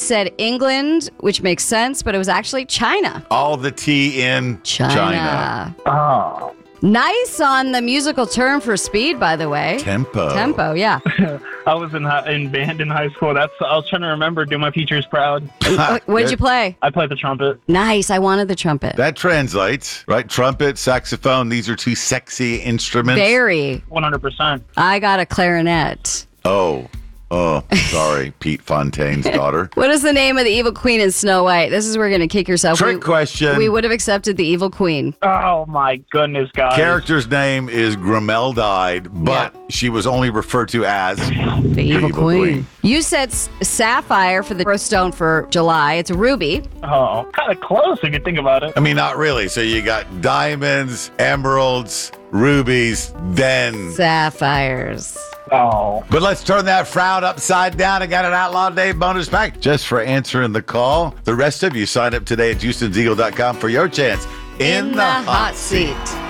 said England, which makes sense, but it was actually China. All the tea in China. Oh. Nice on the musical term for speed, by the way. Tempo. Yeah. I was in band in high school. I was trying to remember, do my teachers proud. What did you play? I played the trumpet. Nice. I wanted the trumpet. That translates, right? Trumpet, saxophone, these are two sexy instruments. Very. 100%. I got a clarinet. Oh, sorry, Pete Fontaine's daughter. What is the name of the evil queen in Snow White? This is where you're going to kick yourself. Trick question. We would have accepted the evil queen. Oh, my goodness, guys. Character's name is Grimeldide, but she was only referred to as The evil queen. You said sapphire for the birthstone for July. It's a ruby. Oh, kind of close if you think about it. I mean, not really. So you got diamonds, emeralds, rubies, then Sapphires. Oh. But let's turn that frown upside down. I got an Outlaw Dave bonus pack just for answering the call. The rest of you sign up today at JuiceandZeagle.com for your chance in the hot seat.